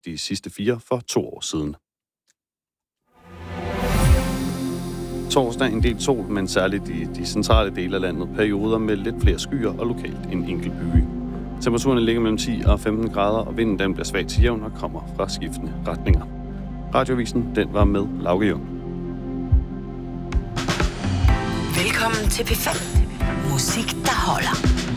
de sidste 4 for 2 år siden. Torsdag en del sol, men særligt i de centrale dele af landet perioder med lidt flere skyer og lokalt en enkelt byge. Temperaturen ligger mellem 10 og 15 grader, og vinden den bliver svag til jævn og kommer fra skiftende retninger. Radioavisen den var med Lauke Jung. Velkommen til P5. Musik, der holder.